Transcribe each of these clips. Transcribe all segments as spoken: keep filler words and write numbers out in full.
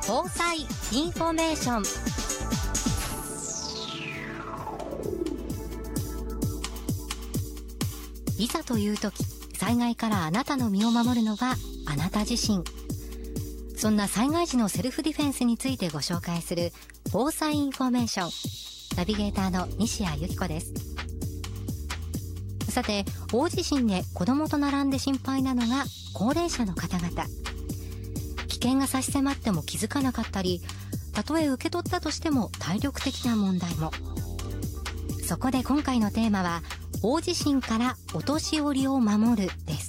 防災インフォメーション。いざという時、災害からあなたの身を守るのはあなた自身。そんな災害時のセルフディフェンスについてご紹介する防災インフォメーション。ナビゲーターの西谷由紀子です。さて、大地震で子供と並んで心配なのが高齢者の方々。危険が差し迫っても気づかなかったり、たとえ受け取ったとしても体力的な問題も。そこで今回のテーマは、大地震からお年寄りを守るです。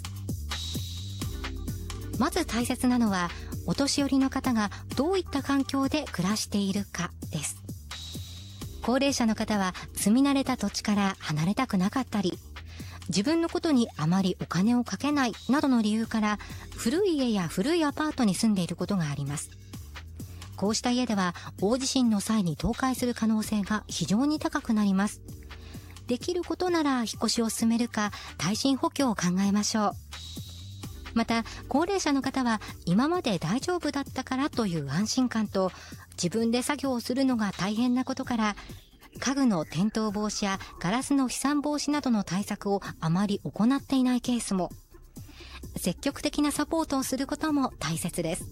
まず大切なのは、お年寄りの方がどういった環境で暮らしているかです。高齢者の方は住み慣れた土地から離れたくなかったり、自分のことにあまりお金をかけないなどの理由から古い家や古いアパートに住んでいることがあります。こうした家では大地震の際に倒壊する可能性が非常に高くなります。できることなら引っ越しを進めるか耐震補強を考えましょう。また高齢者の方は今まで大丈夫だったからという安心感と、自分で作業をするのが大変なことから家具の転倒防止やガラスの飛散防止などの対策をあまり行っていないケースも。積極的なサポートをすることも大切です。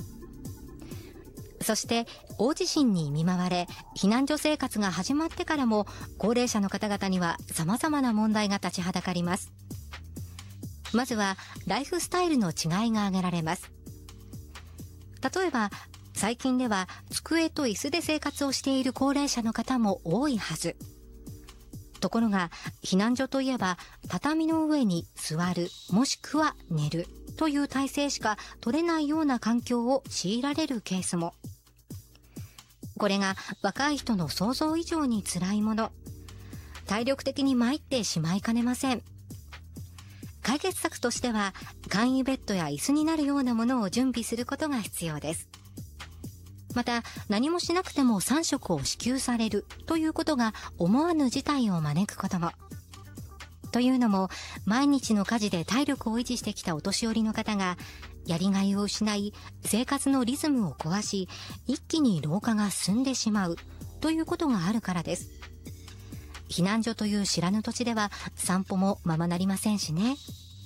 そして大地震に見舞われ避難所生活が始まってからも高齢者の方々には様々な問題が立ちはだかります。まずはライフスタイルの違いが挙げられます。例えば最近では机と椅子で生活をしている高齢者の方も多いはず。ところが避難所といえば畳の上に座るもしくは寝るという体勢しか取れないような環境を強いられるケースも。これが若い人の想像以上に辛いもの。体力的に参ってしまいかねません。解決策としては簡易ベッドや椅子になるようなものを準備することが必要です。また何もしなくてもさん食を支給されるということが思わぬ事態を招くことも。というのも毎日の家事で体力を維持してきたお年寄りの方がやりがいを失い生活のリズムを壊し、一気に老化が進んでしまうということがあるからです。避難所という知らぬ土地では散歩もままなりませんしね。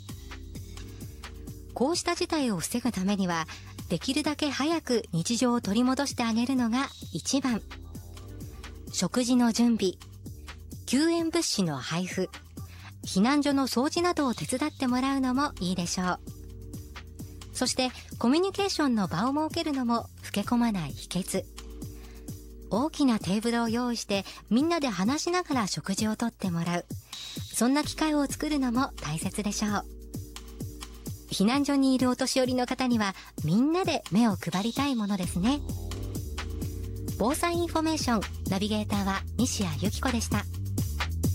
こうした事態を防ぐためにはできるだけ早く日常を取り戻してあげるのが一番。食事の準備、救援物資の配布、避難所の掃除などを手伝ってもらうのもいいでしょう。そしてコミュニケーションの場を設けるのも老け込まない秘訣。大きなテーブルを用意してみんなで話しながら食事をとってもらう。そんな機会を作るのも大切でしょう。避難所にいるお年寄りの方にはみんなで目を配りたいものですね。防災インフォメーションナビゲーターは西谷由紀子でした。